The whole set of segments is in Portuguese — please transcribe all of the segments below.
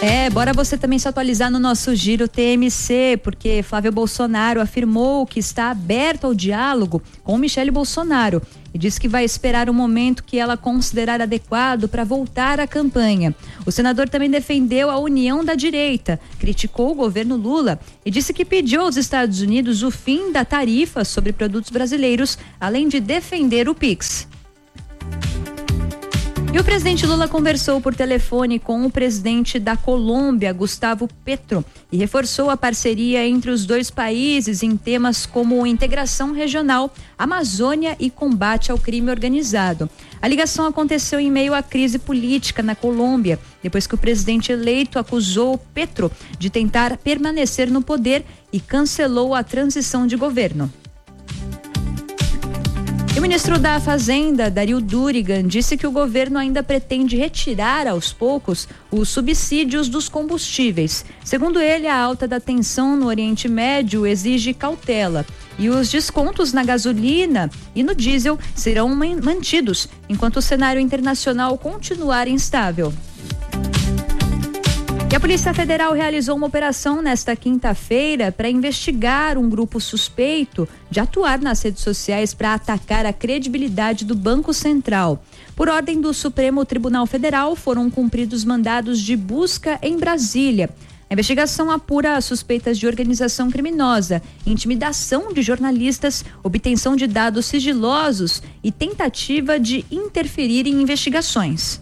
Bora você também se atualizar no nosso Giro TMC, porque Flávio Bolsonaro afirmou que está aberto ao diálogo com Michele Bolsonaro e disse que vai esperar o momento que ela considerar adequado para voltar à campanha. O senador também defendeu a união da direita, criticou o governo Lula e disse que pediu aos Estados Unidos o fim da tarifa sobre produtos brasileiros, além de defender o PIX. E o presidente Lula conversou por telefone com o presidente da Colômbia, Gustavo Petro, e reforçou a parceria entre os dois países em temas como integração regional, Amazônia e combate ao crime organizado. A ligação aconteceu em meio à crise política na Colômbia, depois que o presidente eleito acusou Petro de tentar permanecer no poder e cancelou a transição de governo. E o ministro da Fazenda, Dario Durigan, disse que o governo ainda pretende retirar aos poucos os subsídios dos combustíveis. Segundo ele, a alta da tensão no Oriente Médio exige cautela e os descontos na gasolina e no diesel serão mantidos enquanto o cenário internacional continuar instável. E a Polícia Federal realizou uma operação nesta quinta-feira para investigar um grupo suspeito de atuar nas redes sociais para atacar a credibilidade do Banco Central. Por ordem do Supremo Tribunal Federal, foram cumpridos mandados de busca em Brasília. A investigação apura suspeitas de organização criminosa, intimidação de jornalistas, obtenção de dados sigilosos e tentativa de interferir em investigações.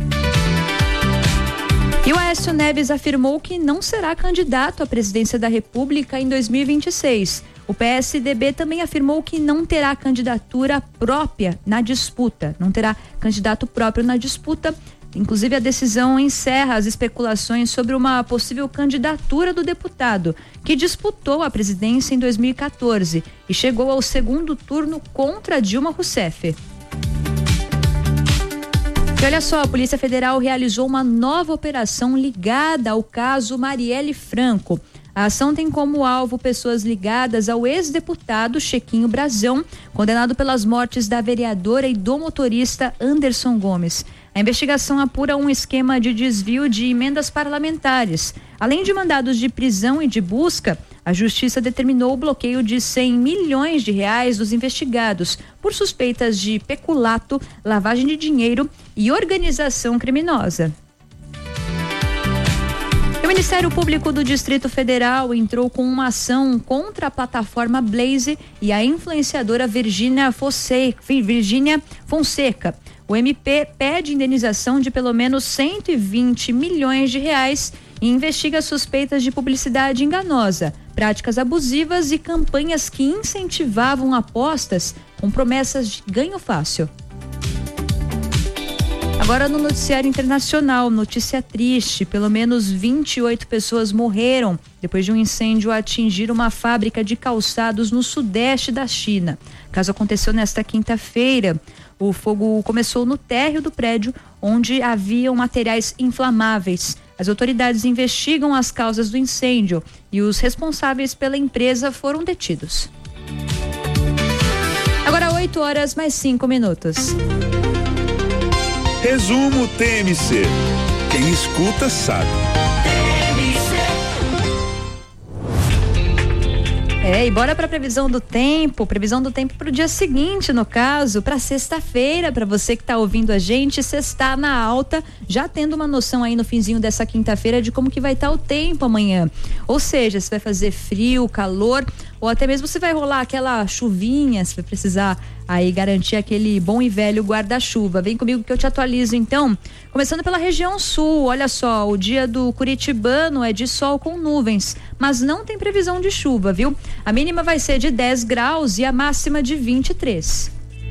E o Aécio Neves afirmou que não será candidato à presidência da República em 2026. O PSDB também afirmou que não terá candidatura própria na disputa. Não terá candidato próprio na disputa. Inclusive, a decisão encerra as especulações sobre uma possível candidatura do deputado, que disputou a presidência em 2014 e chegou ao segundo turno contra Dilma Rousseff. E olha só, a Polícia Federal realizou uma nova operação ligada ao caso Marielle Franco. A ação tem como alvo pessoas ligadas ao ex-deputado Chequinho Brazão, condenado pelas mortes da vereadora e do motorista Anderson Gomes. A investigação apura um esquema de desvio de emendas parlamentares. Além de mandados de prisão e de busca, a Justiça determinou o bloqueio de 100 milhões de reais dos investigados por suspeitas de peculato, lavagem de dinheiro e organização criminosa. O Ministério Público do Distrito Federal entrou com uma ação contra a plataforma Blaze e a influenciadora Virgínia Fonseca. O MP pede indenização de pelo menos 120 milhões de reais e investiga suspeitas de publicidade enganosa, práticas abusivas e campanhas que incentivavam apostas com promessas de ganho fácil. Agora no noticiário internacional, notícia triste, pelo menos 28 pessoas morreram depois de um incêndio atingir uma fábrica de calçados no sudeste da China. O caso aconteceu nesta quinta-feira. O fogo começou no térreo do prédio, onde haviam materiais inflamáveis. As autoridades investigam as causas do incêndio e os responsáveis pela empresa foram detidos. Agora 8h mais 5. Resumo TMC. Quem escuta sabe. E bora para a previsão do tempo para o dia seguinte, no caso, para sexta-feira, para você que está ouvindo a gente, sexta na alta, já tendo uma noção aí no finzinho dessa quinta-feira de como que vai estar o tempo amanhã. Ou seja, se vai fazer frio, calor, ou até mesmo se vai rolar aquela chuvinha, se vai precisar aí garantir aquele bom e velho guarda-chuva. Vem comigo que eu te atualizo então. Começando pela região sul, olha só, o dia do curitibano é de sol com nuvens, mas não tem previsão de chuva, viu? A mínima vai ser de 10 graus e a máxima de 23.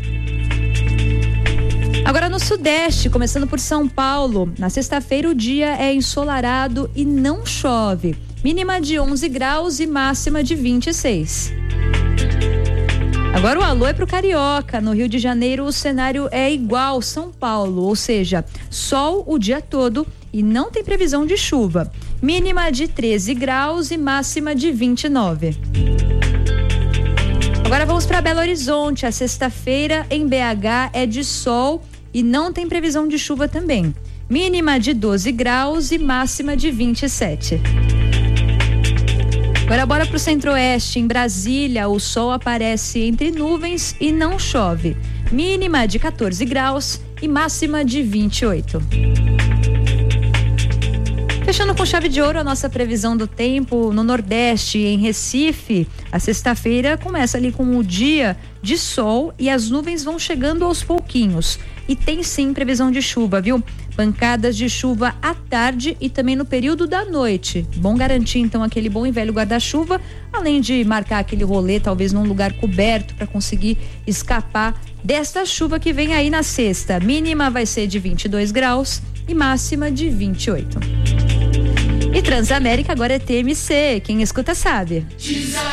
Agora no sudeste, começando por São Paulo, na sexta-feira o dia é ensolarado e não chove. Mínima de 11 graus e máxima de 26. Agora o alô é pro Carioca. No Rio de Janeiro o cenário é igual São Paulo, ou seja, sol o dia todo e não tem previsão de chuva. Mínima de 13 graus e máxima de 29. Agora vamos para Belo Horizonte. A sexta-feira em BH é de sol e não tem previsão de chuva também. mínima de 12 graus e máxima de 27. Agora bora pro Centro-Oeste. Em Brasília, o sol aparece entre nuvens e não chove. Mínima de 14 graus e máxima de 28. Fechando com chave de ouro a nossa previsão do tempo no Nordeste, em Recife, a sexta-feira começa ali com o dia de sol e as nuvens vão chegando aos pouquinhos. E tem sim previsão de chuva, viu? Pancadas de chuva à tarde e também no período da noite. Bom garantir então aquele bom e velho guarda-chuva, além de marcar aquele rolê talvez num lugar coberto para conseguir escapar desta chuva que vem aí na sexta. Mínima vai ser de 22 graus e máxima de 28. E Transamérica agora é TMC, quem escuta sabe.